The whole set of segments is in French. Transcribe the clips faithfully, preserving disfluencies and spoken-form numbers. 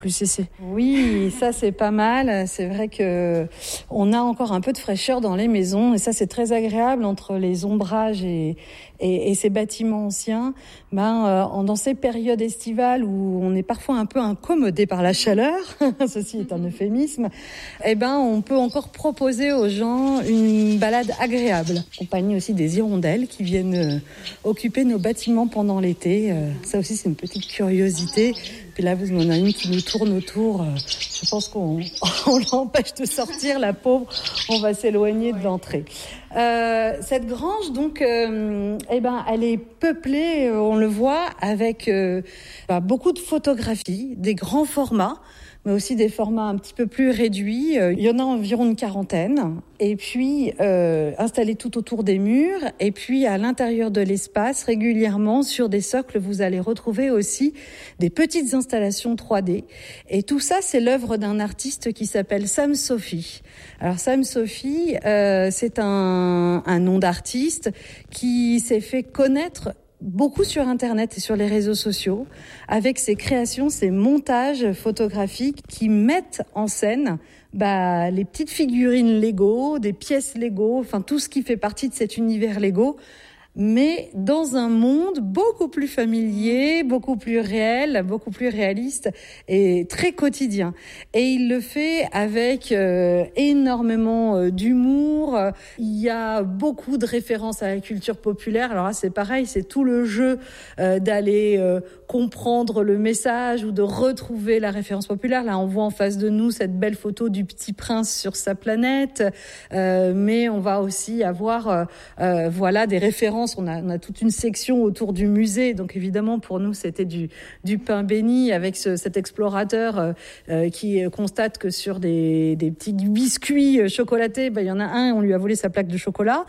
plus ici. Oui, ça c'est pas mal. C'est vrai que on a encore un peu de fraîcheur dans les maisons et ça c'est très agréable entre les ombrages et, et, et ces bâtiments anciens. Ben, euh, dans ces périodes estivales où on est parfois un peu incommodé par la chaleur, ceci est un euphémisme, eh ben on peut encore proposer aux gens une balade agréable. Compagnie aussi des hirondelles qui viennent euh, occuper nos bâtiments pendant l'été. Euh, ça aussi c'est une petite curiosité. Puis là, vous en avez une qui nous tourne autour. Je pense qu'on on l'empêche de sortir, la pauvre. On va s'éloigner de l'entrée. Euh, cette grange, donc, euh, eh ben, elle est peuplée, on le voit, avec euh, bah, beaucoup de photographies, des grands formats, mais aussi des formats un petit peu plus réduits. Il y en a environ une quarantaine. Et puis, euh, installés tout autour des murs. Et puis, à l'intérieur de l'espace, régulièrement, sur des socles, vous allez retrouver aussi des petites installations trois D. Et tout ça, c'est l'œuvre d'un artiste qui s'appelle Sam Sophie. Alors, Sam Sophie, euh, c'est un, un nom d'artiste qui s'est fait connaître beaucoup sur Internet et sur les réseaux sociaux, avec ses créations, ses montages photographiques qui mettent en scène bah, les petites figurines Lego, des pièces Lego, enfin tout ce qui fait partie de cet univers Lego, mais dans un monde beaucoup plus familier, beaucoup plus réel, beaucoup plus réaliste et très quotidien. Et il le fait avec euh, énormément euh, d'humour. Il y a beaucoup de références à la culture populaire. Alors là, c'est pareil, c'est tout le jeu euh, d'aller euh, comprendre le message ou de retrouver la référence populaire. Là, on voit en face de nous cette belle photo du Petit Prince sur sa planète, euh, mais on va aussi avoir euh, euh, voilà des références. On a, on a toute une section autour du musée. Donc évidemment, pour nous, c'était du, du pain béni avec ce, cet explorateur euh, euh, qui constate que sur des, des petits biscuits chocolatés, ben, il y en a un, on lui a volé sa plaque de chocolat.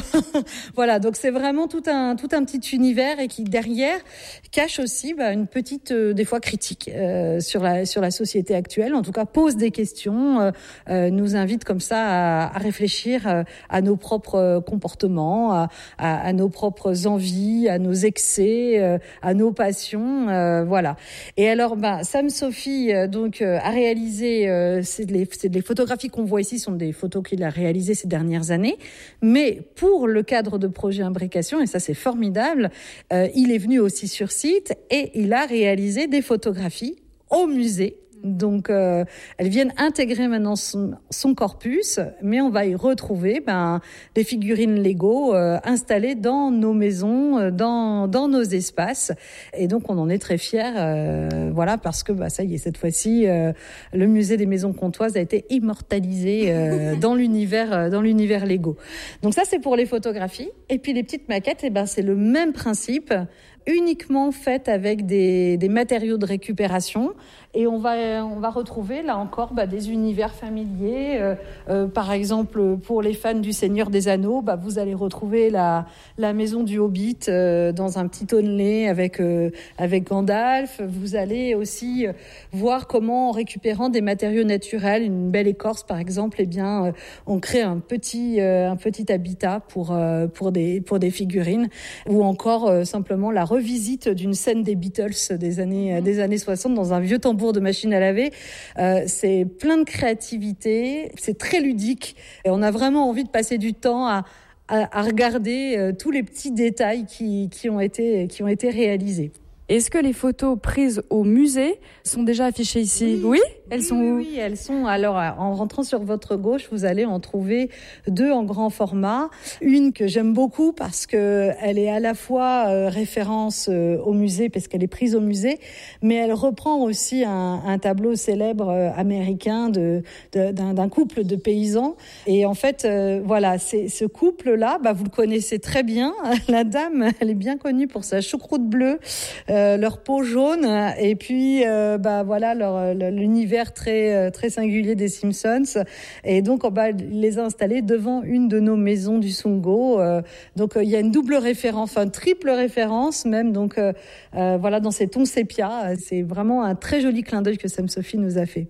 Voilà, donc c'est vraiment tout un, tout un petit univers et qui, derrière, cache aussi ben, une petite, euh, des fois, critique euh, sur, la, sur la société actuelle. En tout cas, pose des questions, euh, euh, nous invite comme ça à, à réfléchir euh, à nos propres comportements, à, à, à nos propres envies, à nos excès, euh, à nos passions, euh, voilà. Et alors, bah, Sam Sophie euh, donc euh, a réalisé, euh, c'est les, c'est les photographies qu'on voit ici sont des photos qu'il a réalisées ces dernières années, mais pour le cadre de projet Imbrication, et ça c'est formidable, euh, il est venu aussi sur site et il a réalisé des photographies au musée. Donc, euh, elles viennent intégrer maintenant son, son corpus, mais on va y retrouver ben, des figurines Lego euh, installées dans nos maisons, euh, dans, dans nos espaces. Et donc, on en est très fiers, euh, voilà, parce que bah, ça y est, cette fois-ci, euh, le musée des maisons comtoises a été immortalisé euh, dans l'univers, euh, dans l'univers Lego. Donc ça, c'est pour les photographies. Et puis les petites maquettes, eh ben, c'est le même principe, uniquement faites avec des, des matériaux de récupération. Et on va, on va retrouver, là encore, bah, des univers familiers. Euh, euh, par exemple, pour les fans du Seigneur des Anneaux, bah, vous allez retrouver la, la maison du Hobbit euh, dans un petit tonnelet avec, euh, avec Gandalf. Vous allez aussi voir comment, en récupérant des matériaux naturels, une belle écorce, par exemple, eh bien, euh, on crée un petit, euh, un petit habitat pour, euh, pour, des, pour des figurines. Ou encore, euh, simplement, la revisite d'une scène des Beatles des années, mmh. des années soixante dans un vieux tambour de machine à laver. Euh, c'est plein de créativité, c'est très ludique et on a vraiment envie de passer du temps à, à, à regarder euh, tous les petits détails qui, qui, ont été, qui ont été réalisés. Est-ce que les photos prises au musée sont déjà affichées ici ? Oui, oui Elles oui, sont oui, où ? Oui, elles sont. Alors, en rentrant sur votre gauche, vous allez en trouver deux en grand format. Une que j'aime beaucoup parce que elle est à la fois euh, référence euh, au musée parce qu'elle est prise au musée, mais elle reprend aussi un, un tableau célèbre euh, américain de, de d'un, d'un couple de paysans. Et en fait, euh, voilà, c'est ce couple-là, bah vous le connaissez très bien. La dame, elle est bien connue pour sa choucroute bleue. Euh, Euh, leur peau jaune et puis euh, bah voilà leur, leur l'univers très très singulier des Simpsons et donc on va les installer devant une de nos maisons du Sungo. Euh, donc il euh, y a une double référence, enfin triple référence même, donc euh, euh, voilà dans ces tons sépia, c'est vraiment un très joli clin d'œil que Sam Sophie nous a fait.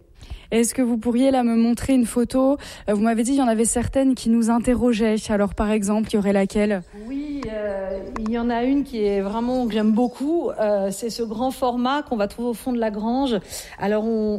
Est-ce que vous pourriez là me montrer une photo ? Vous m'avez dit qu'il y en avait certaines qui nous interrogeaient. Alors par exemple, il y aurait laquelle ? Oui, euh, il y en a une qui est vraiment que j'aime beaucoup. Euh, c'est ce grand format qu'on va trouver au fond de la grange. Alors on